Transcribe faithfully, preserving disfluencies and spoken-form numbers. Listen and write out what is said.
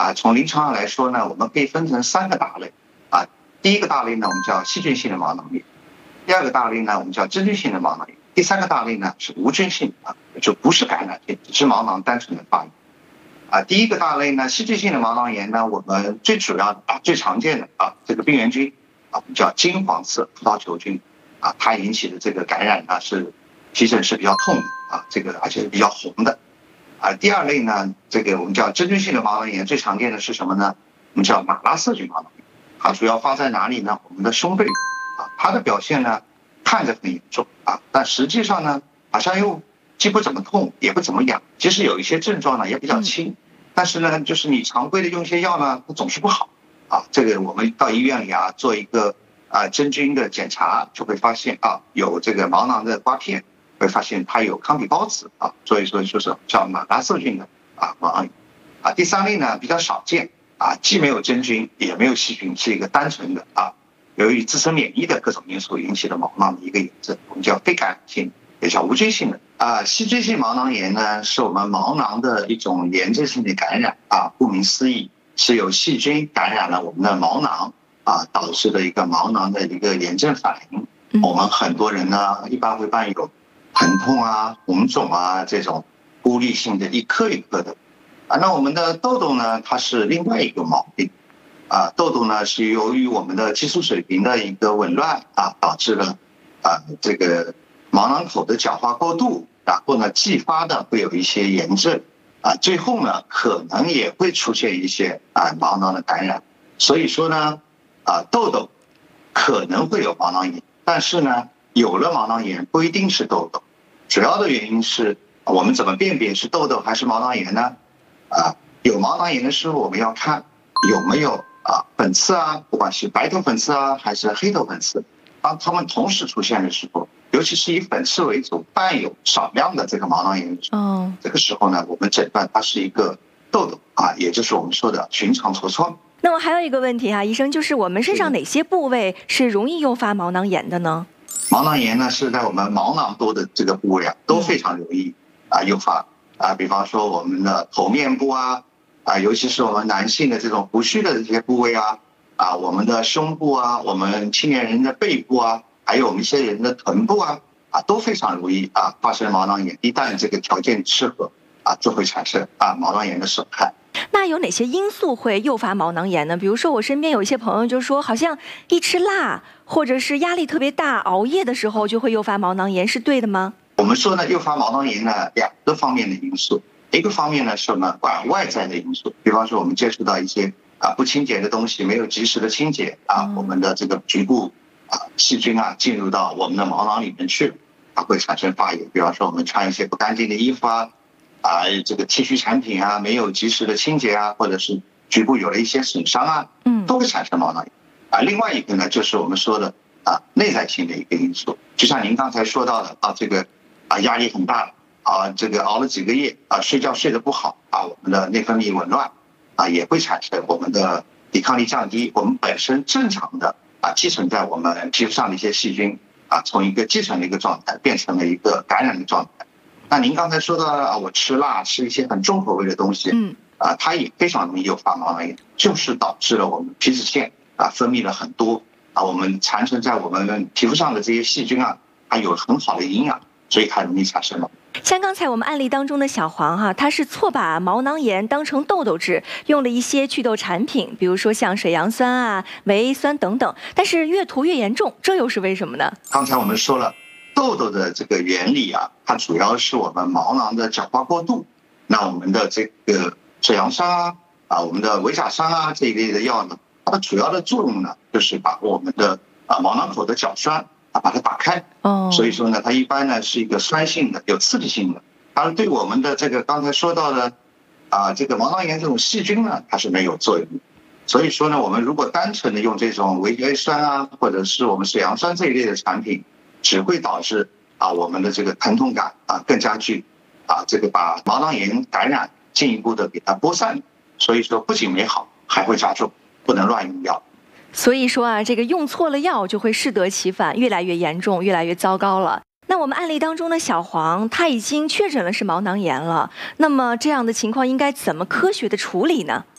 啊，从临床上来说呢，我们可以分成三个大类啊。第一个大类呢，我们叫细菌性的毛囊炎；第二个大类呢，我们叫真菌性的毛囊炎；第三个大类呢是无菌性啊，就不是感染性，只是毛囊单纯的发炎。啊，第一个大类呢，细菌性的毛囊炎呢，我们最主要啊、最常见的啊，这个病原菌啊，我们叫金黄色葡萄球菌啊，它引起的这个感染呢是皮疹是比较痛的啊，这个而且是比较红的。啊，第二类呢，这个我们叫真菌性的毛囊炎，最常见的是什么呢？我们叫马拉氏菌毛囊炎，它主要发在哪里呢？我们的胸背啊，它的表现呢看着很严重啊，但实际上呢，好像又既不怎么痛，也不怎么痒，即使有一些症状呢也比较轻，但是呢，就是你常规的用一些药呢，它总是不好啊。这个我们到医院里啊做一个啊真菌的检查，就会发现啊有这个毛囊的刮片。会发现它有糠比孢子啊，所以说就是叫马拉氏菌的啊毛囊炎啊。第三类呢比较少见啊，既没有真菌也没有细菌，是一个单纯的啊由于自身免疫的各种因素引起的毛囊的一个炎症，我们叫非感染性，也叫无菌性的啊。细菌性毛囊炎呢是我们毛囊的一种炎症性的感染啊，顾名思义是有细菌感染了我们的毛囊啊，导致的一个毛囊的一个炎症反应。我们很多人呢一般会伴有疼痛啊、红肿啊这种孤立性的一颗一颗的啊。那我们的痘痘呢，它是另外一个毛病啊。痘痘呢是由于我们的激素水平的一个紊乱啊，导致了啊这个毛囊口的角化过度，然后呢继发的会有一些炎症啊，最后呢可能也会出现一些啊毛囊的感染。所以说呢啊痘痘可能会有毛囊炎，但是呢有了毛囊炎不一定是痘痘，主要的原因是我们怎么辨别是痘痘还是毛囊炎呢？啊，有毛囊炎的时候，我们要看有没有啊粉刺啊，不管是白头粉刺啊还是黑头粉刺，当它们同时出现的时候，尤其是以粉刺为主，伴有少量的这个毛囊炎的时候，哦，这个时候呢，我们诊断它是一个痘痘啊，也就是我们说的寻常痤疮。 那么还有一个问题啊，医生，就是我们身上哪些部位是容易诱发毛囊炎的呢？ 毛囊炎呢是在我们毛囊多的这个部位啊，都非常容易啊诱发啊，比方说我们的头面部啊，啊，尤其是我们男性的这种胡须的这些部位啊，啊，我们的胸部啊，我们青年人的背部啊，还有我们一些人的臀部啊，啊，都非常容易啊发生毛囊炎。一旦这个条件适合啊，就会产生啊毛囊炎的损害。 那有哪些因素会诱发毛囊炎呢？比如说我身边有一些朋友就说，好像一吃辣或者是压力特别大、熬夜的时候就会诱发毛囊炎，是对的吗？ 我们说呢，诱发毛囊炎呢两个方面的因素，一个方面呢是我们管外在的因素，比方说我们接触到一些啊不清洁的东西，没有及时的清洁啊，我们的这个局部啊细菌啊进入到我们的毛囊里面去，它会产生发炎。比方说我们穿一些不干净的衣服啊。啊，这个剃须产品啊，没有及时的清洁啊，或者是局部有了一些损伤啊，嗯，都会产生毛囊炎。啊，另外一个呢，就是我们说的啊内在性的一个因素，就像您刚才说到的啊，这个啊压力很大啊，这个熬了几个夜啊，睡觉睡得不好啊，我们的内分泌紊乱啊，也会产生我们的抵抗力降低，我们本身正常的啊寄存在我们皮肤上的一些细菌啊，从一个寄存的一个状态变成了一个感染的状态。那您刚才说到啊，我吃辣，吃一些很重口味的东西，嗯，啊，它也非常容易诱发毛囊炎，就是导致了我们皮脂腺啊分泌了很多啊，我们残存在我们皮肤上的这些细菌啊，它有很好的营养，所以它容易产生毛。 像刚才我们案例当中的小黄哈、啊，他是错把毛囊炎当成痘痘治，用了一些祛痘产品，比如说像水杨酸啊、维 A 酸等等，但是越涂越严重，这又是为什么呢？ 刚才我们说了。痘痘的这个原理啊，它主要是我们毛囊的角化过度。那我们的这个水杨酸啊，啊，我们的维甲酸啊这一类的药呢，它的主要的作用呢，就是把我们的啊毛囊口的角栓啊把它打开。哦。所以说呢，它一般呢是一个酸性的、有刺激性的。当然，对我们的这个刚才说到的啊这个毛囊炎这种细菌呢，它是没有作用的。所以说呢，我们如果单纯的用这种维 A 酸啊，或者是我们水杨酸这一类的产品。只会导致啊我们的这个疼痛感啊更加剧啊，这个把毛囊炎感染进一步的给它播散，所以说不仅没好，还会加重，不能乱用药。 所以说啊，这个用错了药就会适得其反，越来越严重，越来越糟糕了。那我们案例当中的小黄，他已经确诊了是毛囊炎了，那么这样的情况应该怎么科学的处理呢？